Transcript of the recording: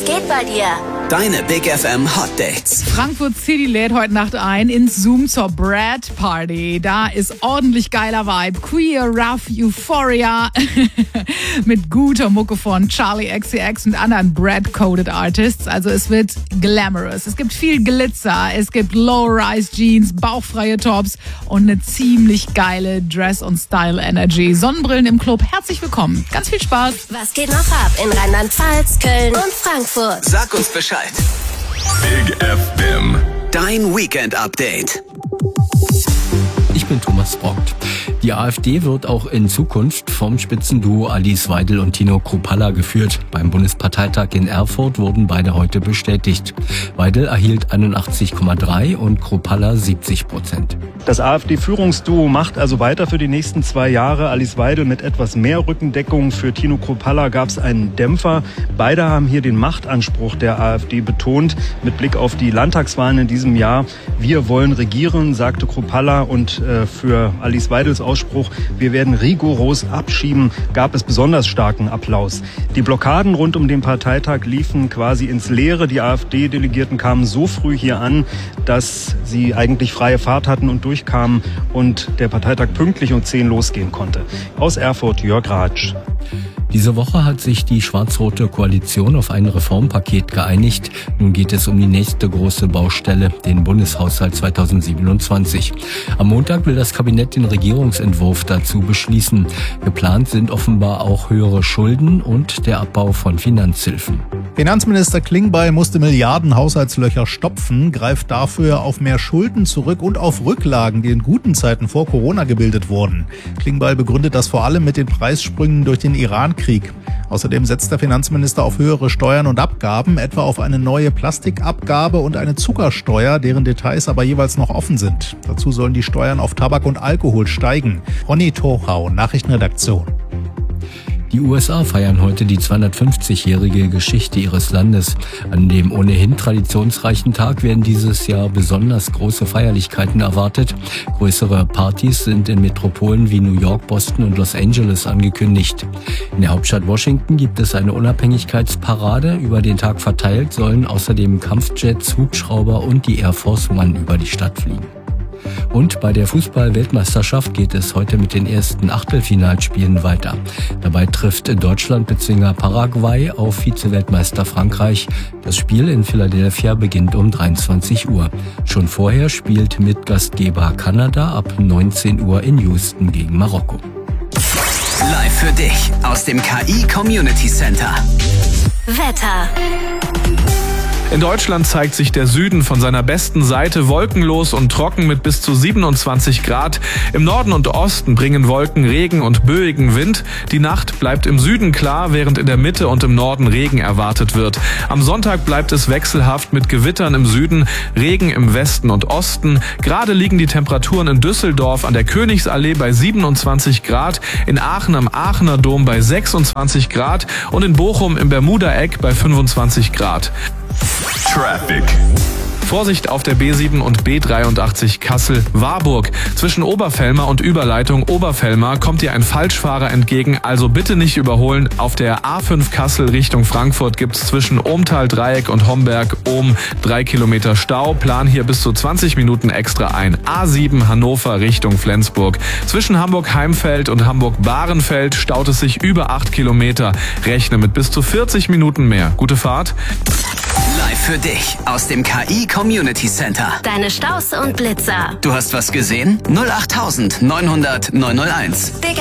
Was geht bei dir? Deine Big FM Hot Dates. Frankfurt City lädt heute Nacht ein ins Zoom zur Brad Party. Da ist ordentlich geiler Vibe. Queer, rough, Euphoria. Mit guter Mucke von Charlie XCX und anderen Brad-coded Artists. Also es wird glamorous. Es gibt viel Glitzer. Es gibt Low-Rise-Jeans, bauchfreie Tops und eine ziemlich geile Dress- und Style-Energy. Sonnenbrillen im Club. Herzlich willkommen. Ganz viel Spaß. Was geht noch ab in Rheinland-Pfalz, Köln und Frankfurt? Sag uns Bescheid. Big FM. Dein Weekend-Update. Ich bin Thomas Brockt. Die AfD wird auch in Zukunft vom Spitzenduo Alice Weidel und Tino Kruppalla geführt. Beim Bundesparteitag in Erfurt wurden beide heute bestätigt. Weidel erhielt 81,3 und Kruppalla 70%. Das AfD-Führungsduo macht also weiter für die nächsten 2 Jahre. Alice Weidel mit etwas mehr Rückendeckung. Für Tino Kruppalla gab es einen Dämpfer. Beide haben hier den Machtanspruch der AfD betont. Mit Blick auf die Landtagswahlen in diesem Jahr. Wir wollen regieren, sagte Kruppalla. Und für Alice Weidels Ausspruch, wir werden rigoros abschieben, gab es besonders starken Applaus. Die Blockaden rund um den Parteitag liefen quasi ins Leere. Die AfD-Delegierten kamen so früh hier an, dass sie eigentlich freie Fahrt hatten und durchkamen und der Parteitag pünktlich um 10 losgehen konnte. Aus Erfurt, Jörg Ratsch. Diese Woche hat sich die schwarz-rote Koalition auf ein Reformpaket geeinigt. Nun geht es um die nächste große Baustelle, den Bundeshaushalt 2027. Am Montag will das Kabinett den Regierungsentwurf dazu beschließen. Geplant sind offenbar auch höhere Schulden und der Abbau von Finanzhilfen. Finanzminister Klingbeil musste Milliarden Haushaltslöcher stopfen, greift dafür auf mehr Schulden zurück und auf Rücklagen, die in guten Zeiten vor Corona gebildet wurden. Klingbeil begründet das vor allem mit den Preissprüngen durch den Irankrieg. Außerdem setzt der Finanzminister auf höhere Steuern und Abgaben, etwa auf eine neue Plastikabgabe und eine Zuckersteuer, deren Details aber jeweils noch offen sind. Dazu sollen die Steuern auf Tabak und Alkohol steigen. Ronny Torau, Nachrichtenredaktion. Die USA feiern heute die 250-jährige Geschichte ihres Landes. An dem ohnehin traditionsreichen Tag werden dieses Jahr besonders große Feierlichkeiten erwartet. Größere Partys sind in Metropolen wie New York, Boston und Los Angeles angekündigt. In der Hauptstadt Washington gibt es eine Unabhängigkeitsparade. Über den Tag verteilt sollen außerdem Kampfjets, Hubschrauber und die Air Force One über die Stadt fliegen. Und bei der Fußball-Weltmeisterschaft geht es heute mit den ersten Achtelfinalspielen weiter. Dabei trifft Deutschland-Bezwinger Paraguay auf Vize-Weltmeister Frankreich. Das Spiel in Philadelphia beginnt um 23 Uhr. Schon vorher spielt Mitgastgeber Kanada ab 19 Uhr in Houston gegen Marokko. Live für dich aus dem KI Community Center. Wetter. In Deutschland zeigt sich der Süden von seiner besten Seite, wolkenlos und trocken mit bis zu 27 Grad. Im Norden und Osten bringen Wolken Regen und böigen Wind. Die Nacht bleibt im Süden klar, während in der Mitte und im Norden Regen erwartet wird. Am Sonntag bleibt es wechselhaft mit Gewittern im Süden, Regen im Westen und Osten. Gerade liegen die Temperaturen in Düsseldorf an der Königsallee bei 27 Grad, in Aachen am Aachener Dom bei 26 Grad und in Bochum im Bermuda-Eck bei 25 Grad. Traffic. Vorsicht auf der B7 und B83 Kassel-Warburg. Zwischen Oberfelmer und Überleitung Oberfelmer kommt dir ein Falschfahrer entgegen, also bitte nicht überholen. Auf der A5 Kassel Richtung Frankfurt gibt's zwischen Ohmtal-Dreieck und Homberg-Ohm 3 Kilometer Stau. Plan hier bis zu 20 Minuten extra ein. A7 Hannover Richtung Flensburg. Zwischen Hamburg-Heimfeld und Hamburg-Bahrenfeld staut es sich über 8 Kilometer. Rechne mit bis zu 40 Minuten mehr. Gute Fahrt. Live für dich aus dem KI Community Center. Deine Staus und Blitzer. Du hast was gesehen? 08900 901. Big